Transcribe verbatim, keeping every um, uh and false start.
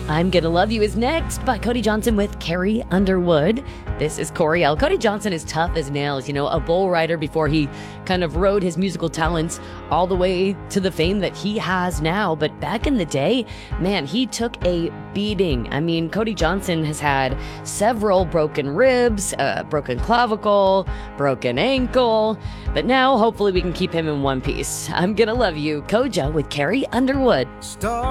I'm Gonna Love You is next by Cody Johnson with Carrie Underwood. This is Coriel. Cody Johnson is tough as nails, you know, a bull rider before he kind of rode his musical talents all the way to the fame that he has now. But back in the day, man, he took a beating. I mean, Cody Johnson has had several broken ribs, uh, broken clavicle, broken ankle, but now hopefully we can keep him in one piece. I'm Gonna Love You, Koja with Carrie Underwood. Star